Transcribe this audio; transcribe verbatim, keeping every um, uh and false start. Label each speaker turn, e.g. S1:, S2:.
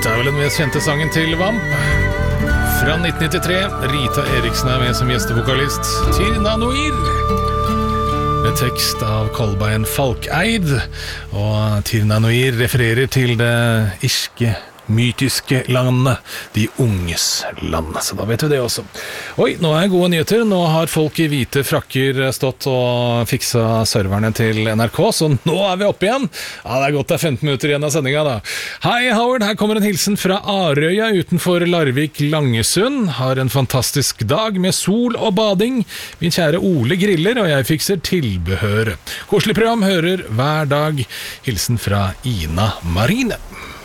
S1: Dette er vel den mest kjente sangen til Vamp. Fra nitten nittitre, Rita Eriksen er med som gjestevokalist. Tirna Noir, med tekst av Kolbein Falkeid. Og Tirna Noir refererer til det irske, mytiske landet, de unges land. Så da vet vi det også. Oi, nå er gode nyheter. Nå har folk i hvite frakker stått og fiksa serverne til N R K, så nå er vi oppe igjen. Ja, det er godt det er femten minutter igjen av sendinga da. Hei Howard, her kommer en hilsen fra Arøya utenfor Larvik Langesund. Har en fantastisk dag med sol og bading. Min kjære Ole griller, og jeg fikser tilbehør. Koselig program, hører hver dag. Hilsen fra Ina Marine.